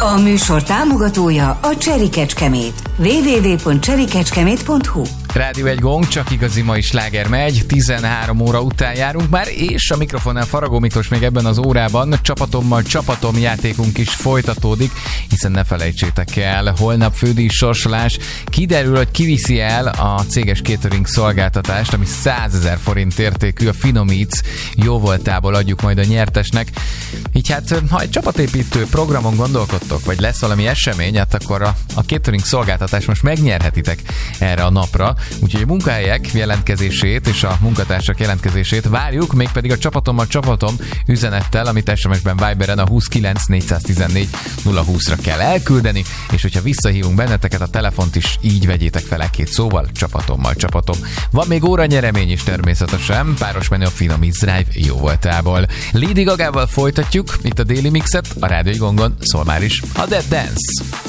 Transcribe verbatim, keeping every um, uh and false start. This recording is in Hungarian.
A műsor támogatója a Cherry Kecskemét. double-u double-u double-u pont cherry kecskemét pont hu. Rádió egy gong, csak igazi mai sláger megy, tizenhárom óra után járunk már, és a mikrofonnál Faragó Miklós még ebben az órában. Csapatommal csapatom játékunk is folytatódik, hiszen ne felejtsétek el, holnap fődíj sorsolás, kiderül, hogy kiviszi el a céges catering szolgáltatást, ami százezer forint értékű, a Finomíz jóvoltából adjuk majd a nyertesnek. Így hát, ha egy csapatépítő programon gondolkodtok, vagy lesz valami esemény, hát akkor a, a catering szolgáltatást most megnyerhetitek erre a napra. Úgyhogy a munkahelyek jelentkezését és a munkatársak jelentkezését várjuk, mégpedig a csapatommal csapatom üzenettel, amit es em es-ben, Viberen a huszonkilenc négyszáztizennégy nulla húszra kell elküldeni, és hogyha visszahívunk benneteket, a telefont is így vegyétek fel egy-két szóval, csapatommal csapatom. Van még óranyeremény is természetesen, páros menü a Finomíz Drive jóvoltából. Lady Gagával folytatjuk itt a Daily Mixet, a Rádió Gongon szól már is a Dead Dance.